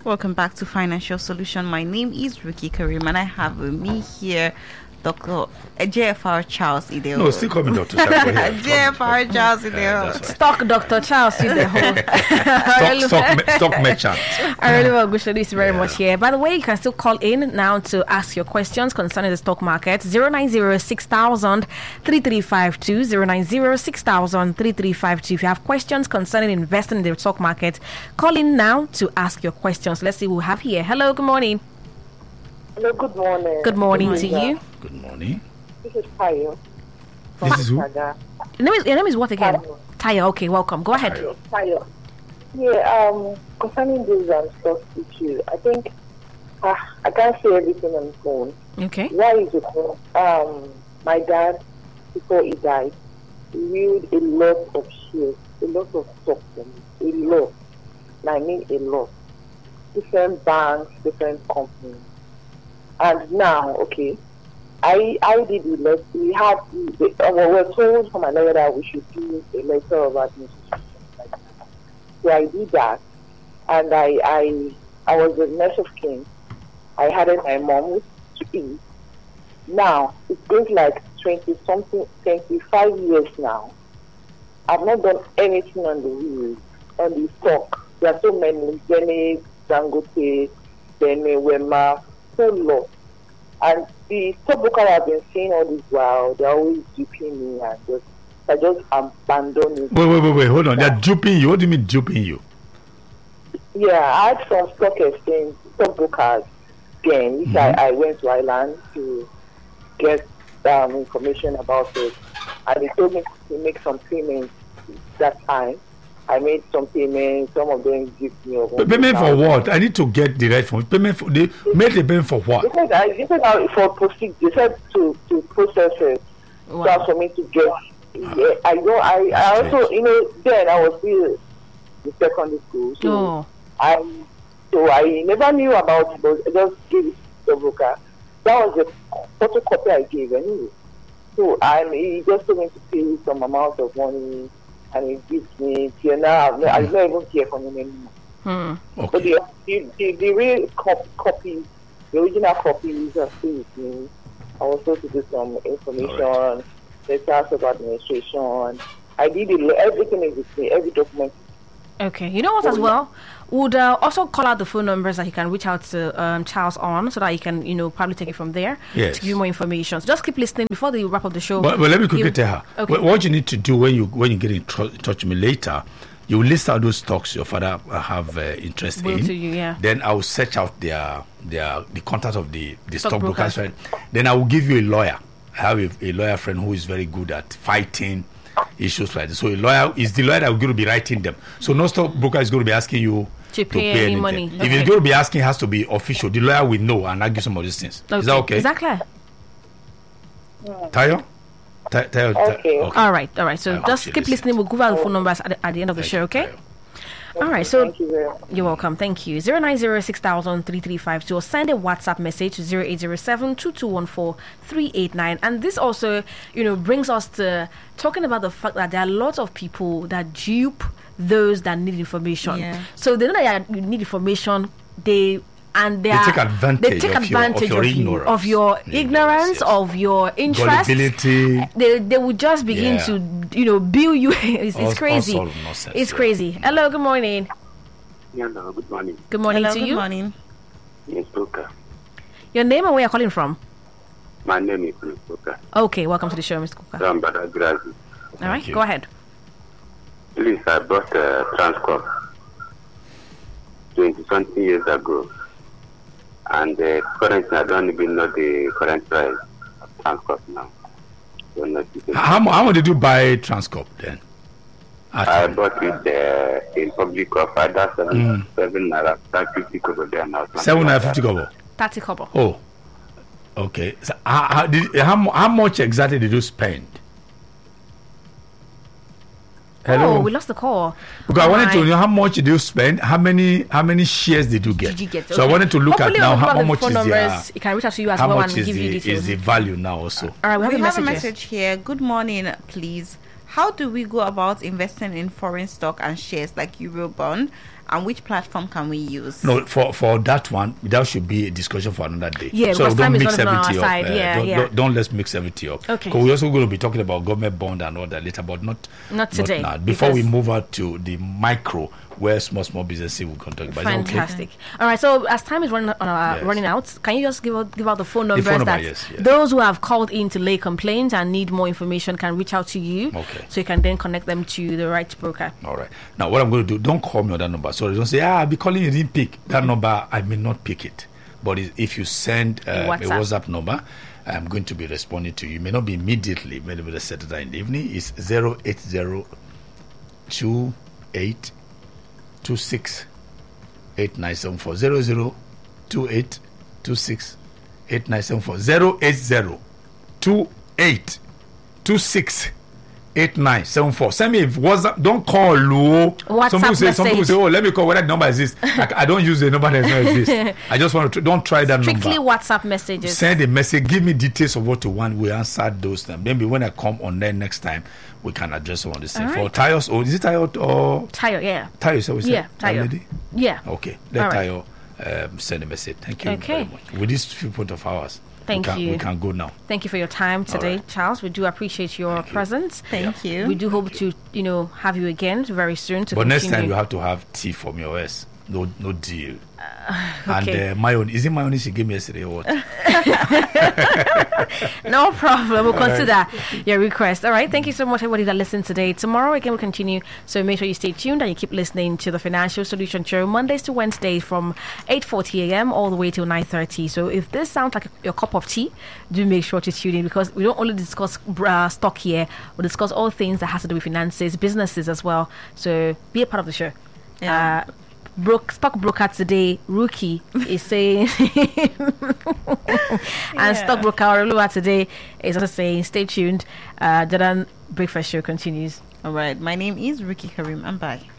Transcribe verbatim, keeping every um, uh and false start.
Welcome back to Financial Solution. My name is Ricky Karim, and I have with me here Doctor J F R Charles Ideo. No, still call me Doctor Charles. J F R Charles Ideo. Uh, Stock Doctor Charles Ideo. stock, stock, stock merchant. I really want to wish you very yeah. much here. By the way, you can still call in now to ask your questions concerning the stock market. zero nine zero six thousand three three five two zero nine zero six thousand three three five two. If you have questions concerning investing in the stock market, call in now to ask your questions. Let's see who we have here. Hello, good morning. Hello, good morning. Good morning to you. Good morning. This is Tayo. This is who? Your name is, your name is what again? Tayo. Tayo. Okay, welcome. Go ahead. Tayo. Tayo. Yeah, um, concerning this um, stock issue, I think uh, I can't say everything on the phone. Okay. Why is it? Um, my dad, before he died, he viewed a lot of shares, a lot of stocks, a lot. And I mean a lot. Different banks, different companies. And now, okay, I I did a letter. We had, we were told from my lawyer that we should do a letter of administration. So I did that, and I I I was the nurse of kin. I had my mom to eat. Now it goes like twenty something, twenty five years now. I've not done anything on the wheel, on the stock. There are so many, Jenny, Dangote, Jenny, Wema, so low. And the stockbroker have been saying all this while, they're always duping me and just, I just abandon it. Wait, wait, wait, wait, hold on. They're duping you. What do you mean duping you? Yeah, I had some stock exchange, stockbrokers again, which mm-hmm. I, I went to Ireland to get um, information about it. And they told me to make some payments that time. I made some payments, some of them give me over. Payment for what? I need to get the right form. Payment for, they made the payment for what? They said, I, they said uh, for proceed, they said to, to process it. Wow. So for me to get, yeah, I know, I, I also, you know, then I was still in secondary school. So oh. I, so I never knew about it, but I just gave it to the broker. That was the photocopy I gave anyway. So I'm, he just told me to pay some amount of money. And it gives me till now. Mm. I don't even hear from him anymore. Mm. Okay. But the, the, the, the real cop, copy, the original copies are still with me. I was supposed to do some information, right. Letters of administration. I did it, everything is with me, every document. Okay, you know what as well? Would uh, also call out the phone numbers that you can reach out to um, Charles on, so that you can, you know, probably take it from there yes. to give you more information. So just keep listening before they wrap up the show. But, but let me quickly you, tell her. Okay. What you need to do when you when you get in tr- touch with me later, you list out those stocks your father have uh, interest Will in. to you, yeah. Then I will search out their their the contact of the the Stock stockbrokers. brokers. Right? Then I will give you a lawyer. I have a, a lawyer friend who is very good at fighting issues like this. So a lawyer is the lawyer that will going to be writing them. So no stockbroker is going to be asking you to pay, to pay any anything. money. If Okay. it's going to be asking, it has to be official. The lawyer will know and argue some of these things. Okay. Is that okay? Is that clear? Tayo? Ta- Tayo, Ta- Okay. okay. All right, all right. So I'll just actually keep listen. listening. We'll give out the phone numbers at the, at the end of the Thank show, you, okay? Tayo. All right, so Thank you very much. you're welcome. Thank you. zero nine zero six thousand three three five two or send a WhatsApp message to zero eight zero seven two two one four three eight nine. And this also, you know, brings us to talking about the fact that there are lots of people that dupe those that need information. Yeah. So they know that you need information, they and they, They are, take advantage they take of your- of advantage your of, you, ignorance. of your Ignorance, ignorance, yes. of your interest. Gullibility. They they would just begin Yeah. to, you know, bill you. it's, All- it's crazy. all sort of nonsense, It's yeah. crazy. Hello, good morning. Yeah, no, good morning. Good morning Hello, to good you. morning. Yes, Booker. Your name and where you're calling from? My name is Mister Booker. Okay, welcome to the show, Mister Kuka. From Badagrazi. All right, you. go ahead. Please, I bought a Transcorp twenty something years ago. And uh, currently, I don't even know the current price of Transcorp now. So not How, mu- how much did you buy Transcorp then? At- I bought it uh, in public offer. That's seven, Mm. seven naira, five fifty kobo there now. Seven hundred fifty kobo. thirty kobo. Oh, okay. So how, how, did, how, mu- how much exactly did you spend? Hello. Oh, we lost the call. Because I wanted My- to know how much did you spend? How many how many shares did you get? Did you get? So I Okay. wanted to look Hopefully at now we'll how, have how the much phone is numbers. the It can reach out to you as how well much and is give you the, details. is the value now also. All right, we have We a have a message. message here. Good morning, please. How do we go about investing in foreign stock and shares like Eurobond? And which platform can we use? No, for for that one, that should be a discussion for another day. Yeah, so because don't time is mix running on our everything up. side. Uh, Yeah, don't, yeah. Don't, don't let's mix everything up. Okay. Because we're also going to be talking about government bond and all that later, but not Not today, now. Before we because- move out to the micro, where small small businesses will contact. But is that okay? Fantastic. All right. So as time is running on our, Yes. running out, can you just give out give out the phone numbers phone number, that yes, yes. those who have called in to lay complaints and need more information can reach out to you? Okay. So you can then connect them to the right broker. All right. Now, what I'm going to do, don't call me on that number. Sorry, don't say, ah, I'll be calling you, didn't pick. That number, I may not pick it. But it- if you send uh, a, WhatsApp. WhatsApp. number, I'm going to be responding to you. It may not be immediately, maybe the Saturday in the evening. It's zero eight zero two eight two six eight nine seven four. zero zero two eight two six eight nine seven four. zero eight zero two eight two six eight nine seven four. Send me a WhatsApp. Don't call low. WhatsApp some people say some people message. say, oh, let me call whether the number is this. I, I don't use the number that exists. I just want to tr- don't try that Strictly number. WhatsApp messages. Send a message. Give me details of what you want. We answer those things. Maybe when I come on there next time, we can address them on the same. All For right. Tayo, or is it Tayo or Tayo, yeah. Tayo? So we say Yeah, that Tayo. lady? Yeah. Okay, let All right. Tayo um, send a message. Thank you Okay. very much. With these few point of hours, Thank we can, you. We can go now. Thank you for your time today, right. Charles. We do appreciate your Thank you. presence. Thank you. We do hope to, you know, have you again very soon to But next continue. time you have to have tea from your S. No, no deal. okay. And uh, mayonnaise. Is it mayonnaise you gave me yesterday or what? No problem. We'll consider your request. All right. Thank you so much, everybody that listened today. Tomorrow again, we'll continue. So make sure you stay tuned and you keep listening to the Financial Solution Show Mondays to Wednesdays from eight forty a.m. all the way till nine thirty. So if this sounds like your cup of tea, do make sure to tune in because we don't only discuss uh, stock here. We discuss all things that has to do with finances, businesses as well. So be a part of the show. Yeah. Uh, Broke, stock broker today, Rookie, is saying, and stockbroker Orlua today is also saying, stay tuned. Uh, Jordan Breakfast Show continues. All right. My name is Ricky Karim. And bye.